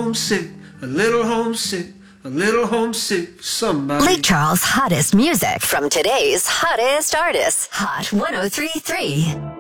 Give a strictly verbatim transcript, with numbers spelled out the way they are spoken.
homesick, a little homesick, a little homesick, somebody. Lake Charles' hottest music from today's hottest artists. Hot one oh three point three.